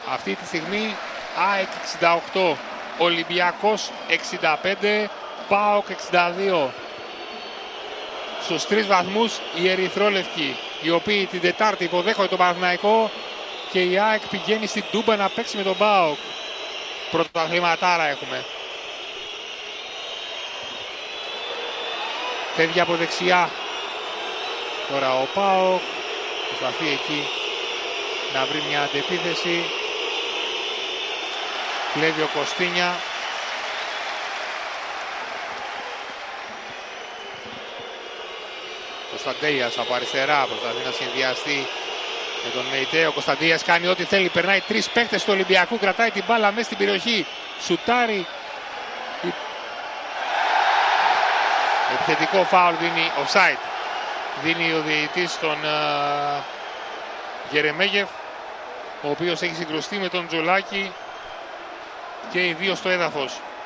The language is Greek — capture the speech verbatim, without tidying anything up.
Αυτή τη στιγμή ΑΕΚ εξήντα οκτώ, Ολυμπιακός εξήντα πέντε, ΠΑΟΚ εξήντα δύο. Στους τρεις βαθμούς οι ερυθρόλευκοι, οι οποίοι την Τετάρτη υποδέχονται τον Παναθηναϊκό, και η ΑΕΚ πηγαίνει στην Τούμπα να παίξει με τον ΠΑΟΚ. Πρωταθληματάρα έχουμε. Φεύγει από δεξιά τώρα ο ΠΑΟΚ, προσπαθεί εκεί να βρει μια αντεπίθεση. Κλέβει ο Κωστίνια. Κωνσταντέιας από αριστερά προσπαθεί να συνδυαστεί με τον Μεϊτέ. Ο Κωνσταντέιας κάνει ό,τι θέλει, περνάει τρεις παίκτες του Ολυμπιακού, κρατάει την μπάλα μέσα στην περιοχή, σουτάρει. Επιθετικό φάουλ δίνει, offside δίνει ο διαιτητής στον uh, Γερεμέγεφ, ο οποίος έχει συγκρουστεί με τον Τζολάκη και οι δύο στο έδαφος.